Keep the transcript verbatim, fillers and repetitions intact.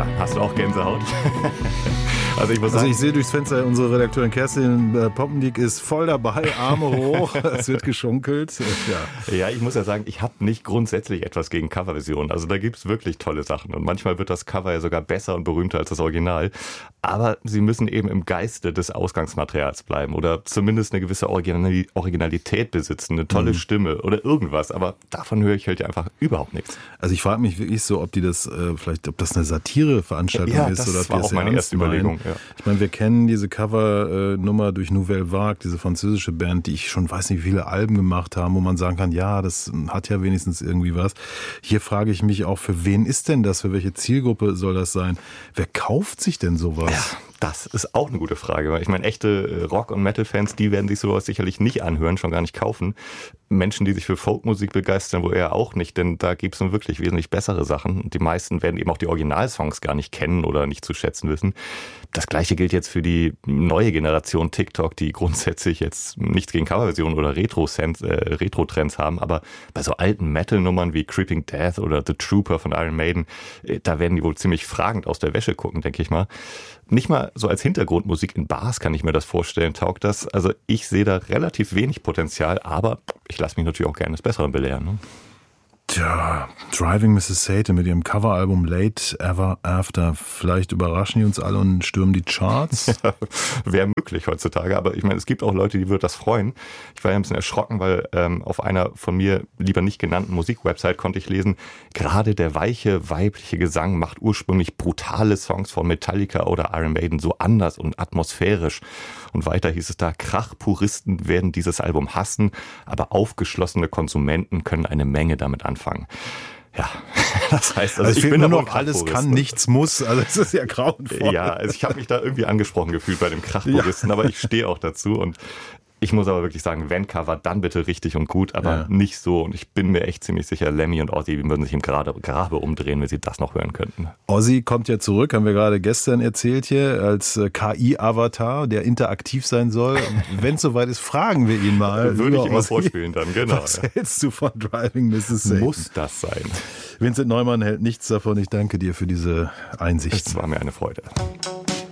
hast du auch Gänsehaut? Also ich muss Also sagen, ich sehe durchs Fenster, unsere Redakteurin Kerstin äh, Poppendiek ist voll dabei, Arme hoch, es wird geschunkelt. Ja. ja, ich muss ja sagen, ich habe nicht grundsätzlich etwas gegen Coverversionen. Also da gibt's wirklich tolle Sachen und manchmal wird das Cover ja sogar besser und berühmter als das Original. Aber sie müssen eben im Geiste des Ausgangsmaterials bleiben oder zumindest eine gewisse Original- Originalität besitzen, eine tolle mhm. Stimme oder irgendwas. Aber davon höre ich halt einfach überhaupt nichts. Also ich frage mich wirklich so, ob die das äh, vielleicht, ob das eine Satireveranstaltung ja, ist oder ob das war die das auch meine erste Überlegung. Ja. Ich meine, wir kennen diese Cover-Nummer durch Nouvelle Vague, diese französische Band, die ich schon weiß nicht, wie viele Alben gemacht haben, wo man sagen kann, ja, das hat ja wenigstens irgendwie was. Hier frage ich mich auch, für wen ist denn das? Für welche Zielgruppe soll das sein? Wer kauft sich denn sowas? Ja. Das ist auch eine gute Frage. Ich meine, echte Rock- und Metal-Fans, die werden sich sowas sicherlich nicht anhören, schon gar nicht kaufen. Menschen, die sich für Folkmusik begeistern, wohl eher auch nicht, denn da gibt es nun wirklich wesentlich bessere Sachen. Und die meisten werden eben auch die Originalsongs gar nicht kennen oder nicht zu schätzen wissen. Das Gleiche gilt jetzt für die neue Generation TikTok, die grundsätzlich jetzt nichts gegen Coverversionen oder Retro-Trends äh, Retro haben, aber bei so alten Metal-Nummern wie Creeping Death oder The Trooper von Iron Maiden, äh, da werden die wohl ziemlich fragend aus der Wäsche gucken, denke ich mal. Nicht mal so als Hintergrundmusik in Bars kann ich mir das vorstellen, taugt das. Also ich sehe da relativ wenig Potenzial, aber ich lasse mich natürlich auch gerne des Besseren belehren. Ne? Tja, Driving Missus Satan mit ihrem Coveralbum Late Ever After. Vielleicht überraschen die uns alle und stürmen die Charts. Ja, wäre möglich heutzutage, aber ich meine, es gibt auch Leute, die würde das freuen. Ich war ja ein bisschen erschrocken, weil ähm, auf einer von mir lieber nicht genannten Musikwebsite konnte ich lesen, gerade der weiche weibliche Gesang macht ursprünglich brutale Songs von Metallica oder Iron Maiden so anders und atmosphärisch. Und weiter hieß es da, Krachpuristen werden dieses Album hassen, aber aufgeschlossene Konsumenten können eine Menge damit anfangen. Ja, das heißt, also, also ich, ich bin nur noch noch alles kann, nichts muss, also es ist ja grauenvoll. Ja, also ich habe mich da irgendwie angesprochen gefühlt bei dem Krachpuristen, ja. Aber ich stehe auch dazu und ich muss aber wirklich sagen, wenn Cover, dann bitte richtig und gut, aber ja. nicht so. Und ich bin mir echt ziemlich sicher, Lemmy und Ozzy würden sich im Grabe, Grabe umdrehen, wenn sie das noch hören könnten. Ozzy kommt ja zurück, haben wir gerade gestern erzählt hier, als K I-Avatar, der interaktiv sein soll. Wenn es soweit ist, fragen wir ihn mal. Würde ich immer Ozzy. vorspielen dann, genau. Was ja. hältst du von Driving Missus Satan? Muss das sein? Vincent Neumann hält nichts davon. Ich danke dir für diese Einsicht. Es war mir eine Freude.